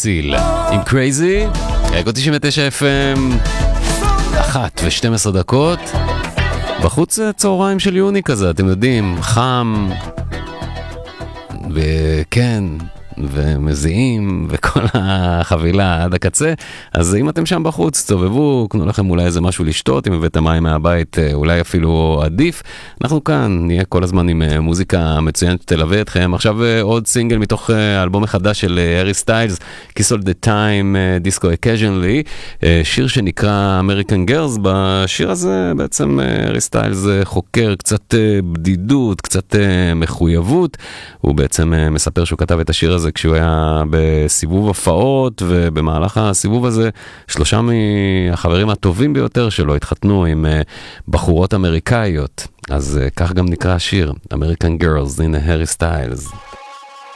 סיל עם קרייזי, גוד 99 FM, 1:12 דקות. בחוץ צהריים של יוני כזה, אתם יודעים, חם, וכן, ומזיעים, וכל החבילה עד הקצה. אז אם אתם שם בחוץ, תסתובבו, קנו לכם אולי איזה משהו לשתות, אם הבאתם מים מהבית, אולי אפילו עדיף. אנחנו כאן נהיה כל הזמן עם מוזיקה מצוינת שתלווה אתכם. עכשיו עוד סינגל מתוך אלבום החדש של הארי סטיילס, Kiss All The Time, Disco Occasionally, שיר שנקרא American Girls. בשיר הזה בעצם הארי סטיילס חוקר קצת בדידות, קצת מחויבות. הוא בעצם מספר שהוא כתב את השיר הזה כשהוא היה בסיבוב הופעות, ובמהלך הסיבוב הזה 3 מהחברים הטובים ביותר שלו התחתנו עם בחורות אמריקאיות. אז כך גם נקרא השיר, American Girls, הנה הארי סטיילס.